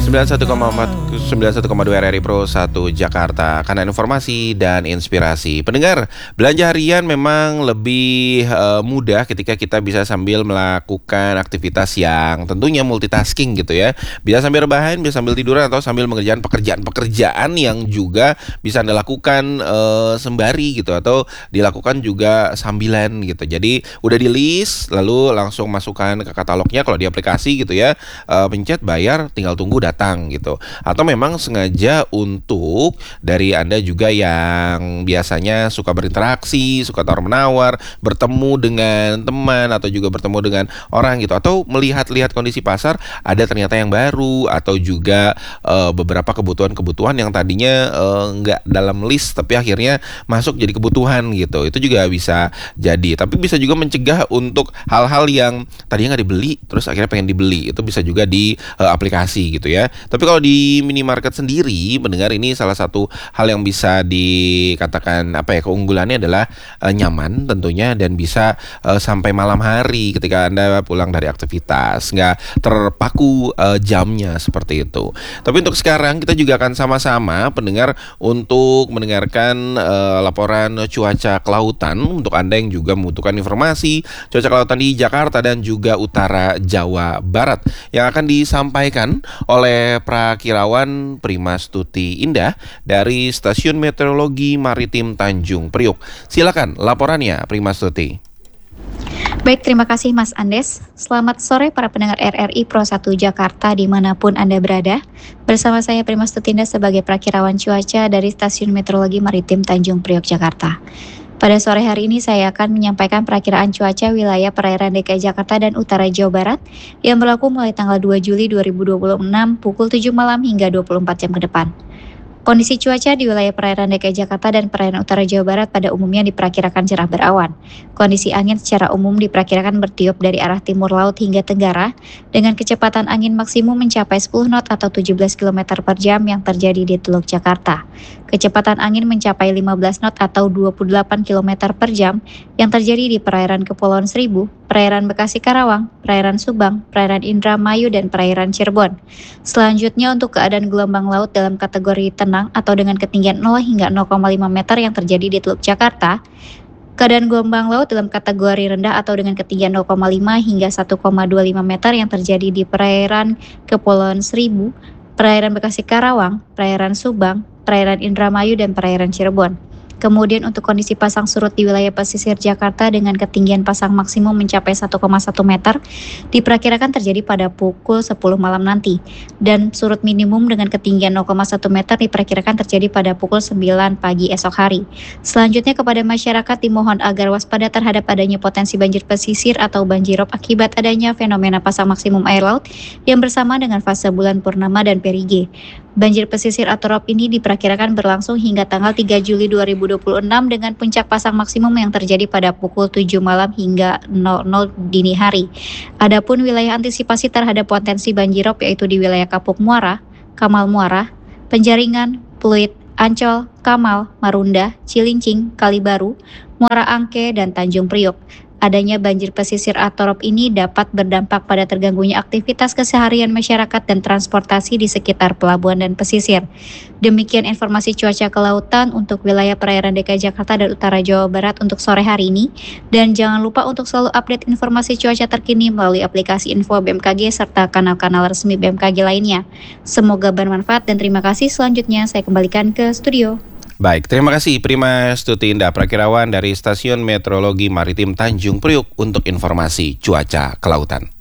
91,2 RRI Pro 1 Jakarta. Karena informasi dan inspirasi. Pendengar, belanja harian memang lebih mudah ketika kita bisa sambil melakukan aktivitas yang tentunya multitasking gitu ya. Bisa sambil rebahan, bisa sambil tiduran, atau sambil mengerjakan pekerjaan-pekerjaan yang juga bisa Anda lakukan sembari gitu, atau dilakukan juga sambilan gitu. Jadi udah di list, lalu langsung masukkan ke katalognya kalau di aplikasi gitu ya. Pencet bayar, tinggal tunggu datang gitu. Atau memang sengaja untuk dari Anda juga yang biasanya suka berinteraksi, suka tawar-menawar, bertemu dengan teman atau juga bertemu dengan orang gitu, atau melihat-lihat kondisi pasar, ada ternyata yang baru, atau juga beberapa kebutuhan-kebutuhan yang tadinya nggak dalam list tapi akhirnya masuk jadi kebutuhan gitu. Itu juga bisa jadi. Tapi bisa juga mencegah untuk hal-hal yang tadinya nggak dibeli terus akhirnya pengen dibeli. Itu bisa juga di aplikasi gitu ya. Tapi kalau di minimarket sendiri, mendengar ini salah satu hal yang bisa dikatakan keunggulannya adalah nyaman tentunya, dan bisa sampai malam hari ketika Anda pulang dari aktivitas, nggak terpaku jamnya seperti itu. Tapi untuk sekarang kita juga akan sama-sama pendengar untuk mendengarkan laporan cuaca kelautan untuk Anda yang juga membutuhkan informasi cuaca kelautan di Jakarta dan juga utara Jawa Barat yang akan disampaikan oleh Prakirawan Primastuti Indah dari Stasiun Meteorologi Maritim Tanjung Priok. Silakan laporannya, Primastuti. Baik, terima kasih Mas Andes. Selamat sore para pendengar RRI Pro 1 Jakarta dimanapun Anda berada. Bersama saya Primastuti Indah sebagai Prakirawan Cuaca dari Stasiun Meteorologi Maritim Tanjung Priok, Jakarta. Pada sore hari ini saya akan menyampaikan perakiraan cuaca wilayah perairan DKI Jakarta dan utara Jawa Barat yang berlaku mulai tanggal 2 Juli 2026 pukul 7 malam hingga 24 jam ke depan. Kondisi cuaca di wilayah perairan DKI Jakarta dan perairan utara Jawa Barat pada umumnya diperkirakan cerah berawan. Kondisi angin secara umum diperkirakan bertiup dari arah timur laut hingga tenggara dengan kecepatan angin maksimum mencapai 10 knot atau 17 km per jam yang terjadi di Teluk Jakarta. Kecepatan angin mencapai 15 knot atau 28 km per jam yang terjadi di perairan Kepulauan Seribu, perairan Bekasi Karawang, perairan Subang, perairan Indramayu, dan perairan Cirebon. Selanjutnya untuk keadaan gelombang laut dalam kategori tenang atau dengan ketinggian 0 hingga 0,5 meter yang terjadi di Teluk Jakarta. Keadaan gelombang laut dalam kategori rendah atau dengan ketinggian 0,5 hingga 1,25 meter yang terjadi di perairan Kepulauan Seribu, perairan Bekasi Karawang, perairan Subang, perairan Indramayu, dan perairan Cirebon. Kemudian untuk kondisi pasang surut di wilayah pesisir Jakarta dengan ketinggian pasang maksimum mencapai 1,1 meter diperkirakan terjadi pada pukul 10 malam nanti, dan surut minimum dengan ketinggian 0,1 meter diperkirakan terjadi pada pukul 9 pagi esok hari. Selanjutnya kepada masyarakat dimohon agar waspada terhadap adanya potensi banjir pesisir atau banjirop akibat adanya fenomena pasang maksimum air laut yang bersama dengan fase bulan purnama dan perige. Banjir pesisir atau rop ini diperkirakan berlangsung hingga tanggal 3 Juli 2026 dengan puncak pasang maksimum yang terjadi pada pukul 7 malam hingga 00 dini hari. Adapun wilayah antisipasi terhadap potensi banjirop yaitu di wilayah Kapuk Muara, Kamal Muara, Penjaringan, Pluit, Ancol, Kamal, Marunda, Cilincing, Kalibaru, Muara Angke, dan Tanjung Priok. Adanya banjir pesisir atau rop ini dapat berdampak pada terganggunya aktivitas keseharian masyarakat dan transportasi di sekitar pelabuhan dan pesisir. Demikian informasi cuaca kelautan untuk wilayah perairan DKI Jakarta dan utara Jawa Barat untuk sore hari ini. Dan jangan lupa untuk selalu update informasi cuaca terkini melalui aplikasi Info BMKG serta kanal-kanal resmi BMKG lainnya. Semoga bermanfaat dan terima kasih. Selanjutnya saya kembalikan ke studio. Baik, terima kasih Primastuti Indah Prakirawan dari Stasiun Meteorologi Maritim Tanjung Priok untuk informasi cuaca kelautan.